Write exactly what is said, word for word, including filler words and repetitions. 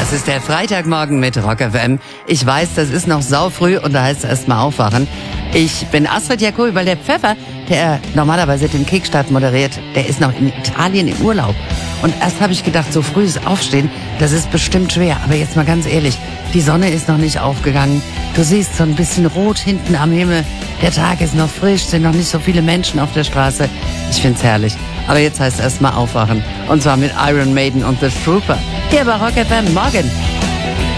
Das ist der Freitagmorgen mit Rock F M. Ich weiß, das ist noch saufrüh und da heißt es erstmal aufwachen. Ich bin Astrid Jacobi, weil der Pfeffer, der normalerweise den Kickstart moderiert, der ist noch in Italien im Urlaub. Und erst habe ich gedacht, so frühes Aufstehen, das ist bestimmt schwer. Aber jetzt mal ganz ehrlich, die Sonne ist noch nicht aufgegangen. Du siehst so ein bisschen rot hinten am Himmel. Der Tag ist noch frisch, sind noch nicht so viele Menschen auf der Straße. Ich find's herrlich. Aber jetzt heißt es erstmal aufwachen. Und zwar mit Iron Maiden und The Trooper. Hier bei Rock F M. Morgen.